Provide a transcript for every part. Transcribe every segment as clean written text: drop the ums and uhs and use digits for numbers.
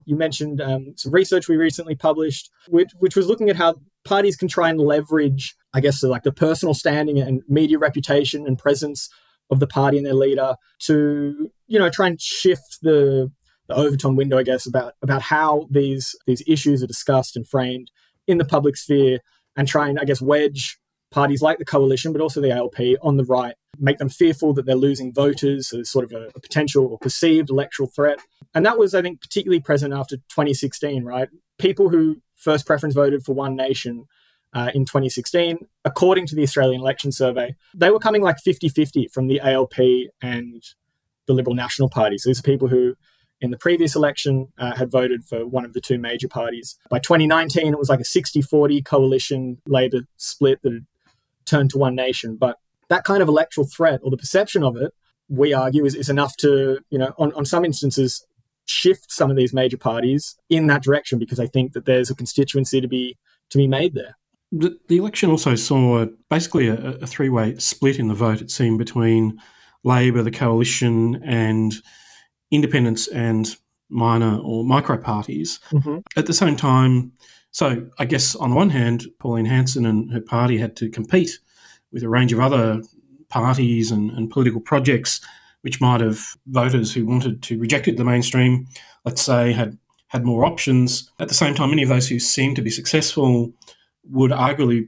You mentioned some research we recently published, which was looking at how parties can try and leverage, I guess, like the personal standing and media reputation and presence of the party and their leader to, try and shift the Overton window, I guess, about how these issues are discussed and framed in the public sphere, and try and, I guess, wedge parties like the Coalition, but also the ALP on the right, make them fearful that they're losing voters, so there's sort of a potential or perceived electoral threat. And that was, I think, particularly present after 2016, right? People who first preference voted for One Nation in 2016, according to the Australian Election Survey, they were coming like 50-50 from the ALP and the Liberal National Party. So these are people who, in the previous election, had voted for one of the two major parties. By 2019, it was like a 60-40 Coalition-Labor split that had turned to One Nation. But that kind of electoral threat, or the perception of it, we argue, is enough to, on some instances, shift some of these major parties in that direction, because I think that there's a constituency to be made there. The election also saw basically a three-way split in the vote, it seemed, between Labor, the Coalition, and independents and minor or micro parties. Mm-hmm. At the same time, so I guess on the one hand, Pauline Hanson and her party had to compete with a range of other parties and political projects, which might have voters who wanted to rejected the mainstream, let's say, had more options. At the same time, many of those who seemed to be successful would arguably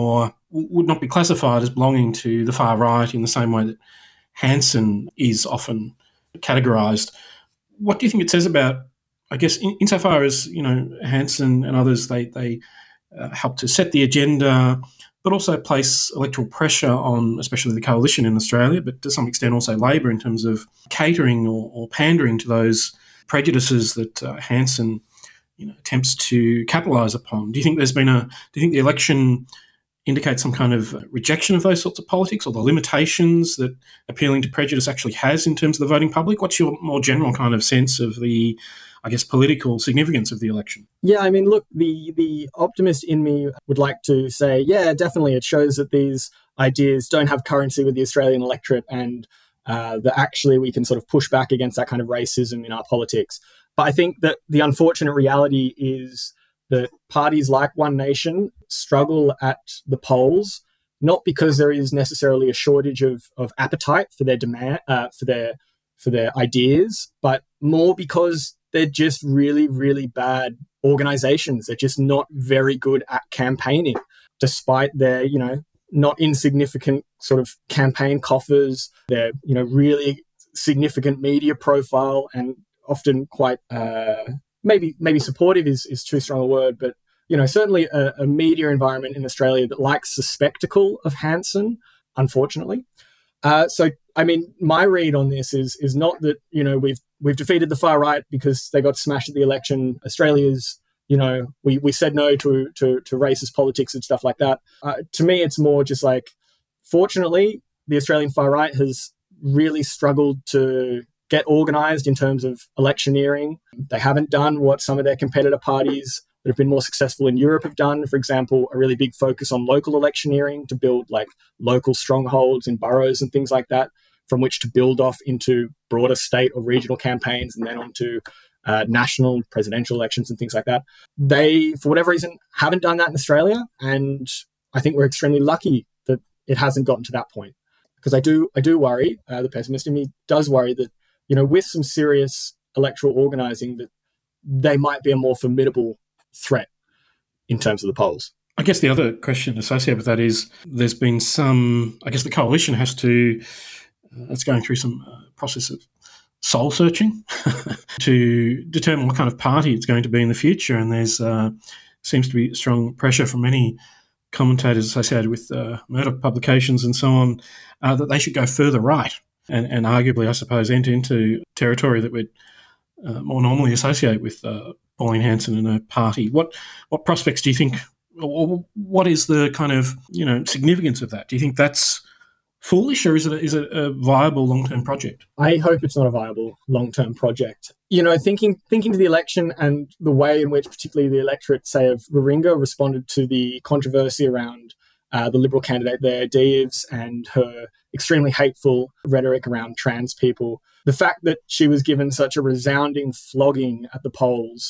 would not be classified as belonging to the far right in the same way that Hanson is often categorised. What do you think it says about, I guess, insofar as, Hanson and others, they help to set the agenda, but also place electoral pressure on, especially the Coalition in Australia, but to some extent also Labor, in terms of catering or pandering to those prejudices that Hanson attempts to capitalise upon. Do you think the election indicates some kind of rejection of those sorts of politics, or the limitations that appealing to prejudice actually has in terms of the voting public? What's your more general kind of sense of the, I guess, political significance of the election? Yeah, I mean, look, the optimist in me would like to say, yeah, definitely it shows that these ideas don't have currency with the Australian electorate, and that actually we can sort of push back against that kind of racism in our politics. But I think that the unfortunate reality is that parties like One Nation struggle at the polls, not because there is necessarily a shortage of appetite for their demand, for their ideas, but more because they're just really, really bad organizations. They're just not very good at campaigning, despite their, not insignificant sort of campaign coffers, their, really significant media profile, and often quite maybe supportive is too strong a word, but certainly a media environment in Australia that likes the spectacle of Hanson, unfortunately. So I mean, my read on this is not that we've defeated the far right because they got smashed at the election. Australia's we said no to racist politics and stuff like that. To me, it's more just like, fortunately, the Australian far right has really struggled to get organised in terms of electioneering. They haven't done what some of their competitor parties that have been more successful in Europe have done. For example, a really big focus on local electioneering to build like local strongholds in boroughs and things like that, from which to build off into broader state or regional campaigns and then onto national presidential elections and things like that. They, for whatever reason, haven't done that in Australia. And I think we're extremely lucky that it hasn't gotten to that point. Because I do worry, the pessimist in me does worry that, with some serious electoral organising, that they might be a more formidable threat in terms of the polls. I guess the other question associated with that is there's been some, I guess the Coalition it's going through some process of soul searching to determine what kind of party it's going to be in the future. And there's seems to be strong pressure from many commentators associated with Murdoch publications and so on, that they should go further right and arguably, I suppose, enter into territory that would more normally associate with Pauline Hanson and her party. What prospects do you think, or what is the kind of significance of that? Do you think that's foolish, or is it a viable long-term project? I hope it's not a viable long-term project. Thinking to the election and the way in which particularly the electorate, say, of Warringah responded to the controversy around the Liberal candidate there, Deves, and her extremely hateful rhetoric around trans people. The fact that she was given such a resounding flogging at the polls